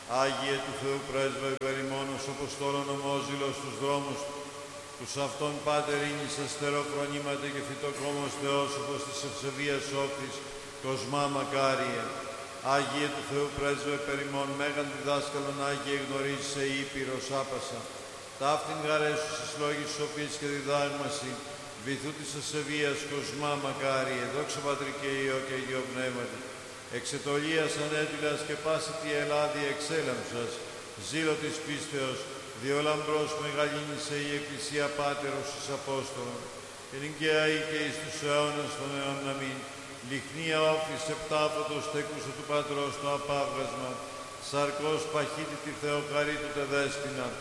Άγιε του Θεού πρέσβε υπέρ ημών ως Αποστόλων ομόζηλος στους δρόμους τους αυτών Πάτερ ίνης αστεροφρονήματα και φυτοκόμος Θεόσοφος της ευσεβίας όφης, Κοσμά μακάριε. Άγιε του Θεού πρέσβε υπέρ ημών, μέγαν διδάσκαλον Άγιε γνωρίζεσαι Ήπειρος άπασα. Ταύτην γαρέσουσες λόγης σοφής και διδάγμαση, βυθού της ευσεβίας Κοσμά μακάριε. Δόξα Πατρί και Υιό και Αγίο Πνεύματι. Εξετολίας ανέτειλας και πάση τη Ελλάδη εξέλαμψας, ζήλο της πίστεως, διολαμπρός μεγαλύνησε η Εκκλησία Πάτερος εις Απόστολων, ενικαία ή και εις τους αιώνας των αιώνων αμήν, λιχνία όφης επτάφωτος τεκούσε του Πατρός το απάβγασμα, σαρκός παχύτητη Θεοκαρίτου τε δέσποινα,